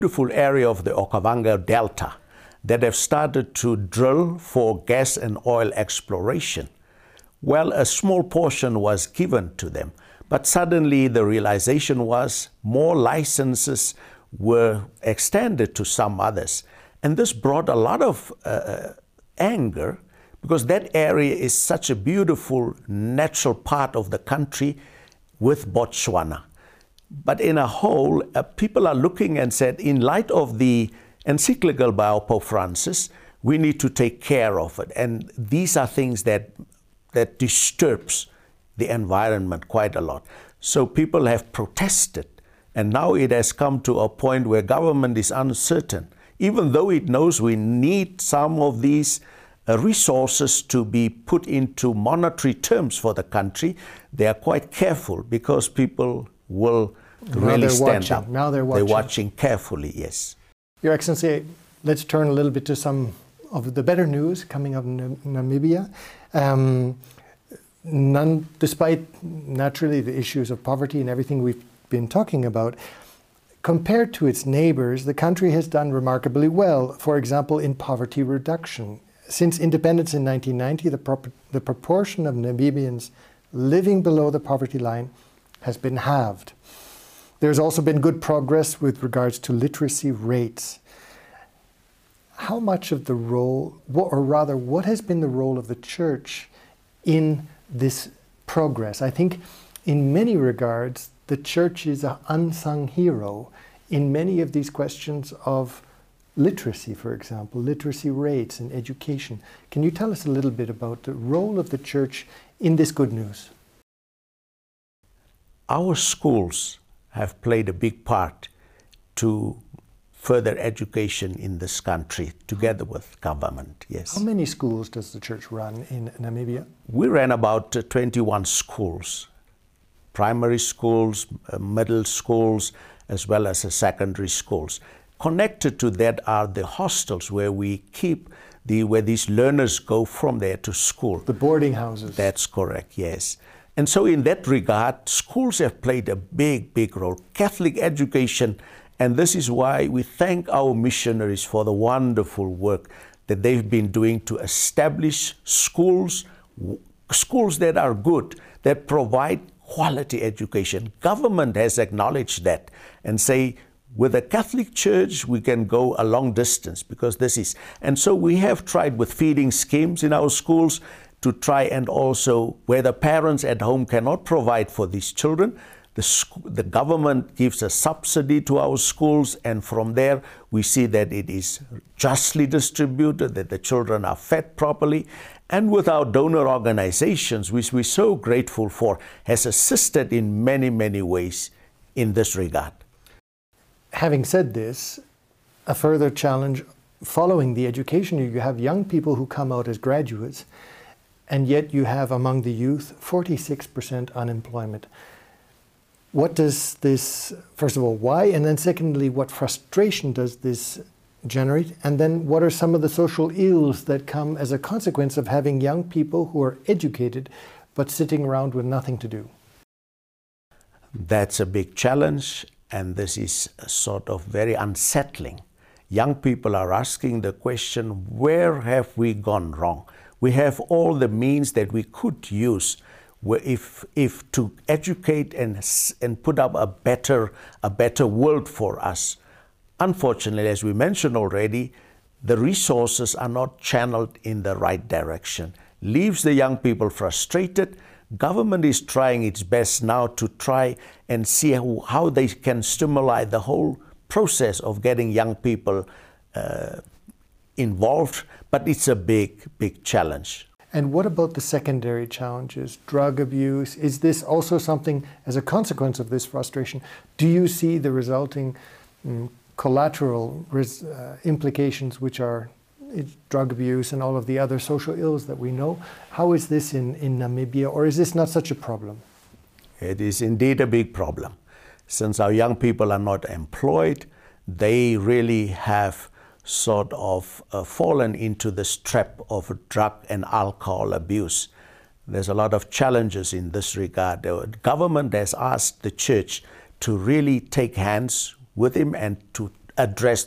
beautiful area of the Okavango Delta that have started to drill for gas and oil exploration. Well, a small portion was given to them, but suddenly the realization was more licenses were extended to some others. And this brought a lot of anger, because that area is such a beautiful natural part of the country with Botswana. But in a whole, people are looking and said, in light of the encyclical by our Pope Francis, we need to take care of it. And these are things that disturbs the environment quite a lot. So people have protested, and now it has come to a point where government is uncertain. Even though it knows we need some of these resources to be put into monetary terms for the country, they are quite careful, because people will really stand up. Now they're watching. They're watching carefully, yes. Your Excellency, let's turn a little bit to some of the better news coming out in Namibia. Despite naturally the issues of poverty and everything we've been talking about, compared to its neighbors, the country has done remarkably well, for example, in poverty reduction. Since independence in 1990, the proportion of Namibians living below the poverty line has been halved. There's also been good progress with regards to literacy rates. How much of the role, or rather, what has been the role of the Church in this progress? I think in many regards, the Church is an unsung hero in many of these questions of literacy, for example, literacy rates and education. Can you tell us a little bit about the role of the Church in this good news? Our schools have played a big part to further education in this country, together with government, yes. How many schools does the Church run in Namibia? We ran about 21 schools, primary schools, middle schools, as well as secondary schools. Connected to that are the hostels where we keep where these learners go from there to school. The boarding houses. That's correct, yes. And so in that regard, schools have played a big, big role. Catholic education, and this is why we thank our missionaries for the wonderful work that they've been doing to establish schools that are good, that provide quality education. Government has acknowledged that and say, with the Catholic Church, we can go a long distance, because this is. And so we have tried with feeding schemes in our schools to try, and also where the parents at home cannot provide for these children, the government gives a subsidy to our schools, and from there we see that it is justly distributed, that the children are fed properly. And with our donor organizations, which we're so grateful for, has assisted in many, many ways in this regard. Having said this, a further challenge following the education, you have young people who come out as graduates, and yet you have among the youth 46% unemployment. What does this, first of all, why? And then secondly, what frustration does this generate? And then what are some of the social ills that come as a consequence of having young people who are educated but sitting around with nothing to do? That's a big challenge, and this is sort of very unsettling. Young people are asking the question, where have we gone wrong? We have all the means that we could use if to educate and put up a better world for us. Unfortunately, as we mentioned already, the resources are not channeled in the right direction. Leaves the young people frustrated. Government is trying its best now to try and see how they can stimulate the whole process of getting young people involved, but it's a big, big challenge. And what about the secondary challenges, drug abuse? Is this also something, as a consequence of this frustration, do you see the resulting collateral implications, which are drug abuse and all of the other social ills that we know? How is this in Namibia, or is this not such a problem? It is indeed a big problem. Since our young people are not employed, they really have sort of fallen into this trap of drug and alcohol abuse. There's a lot of challenges in this regard. The government has asked the church to really take hands with him and to address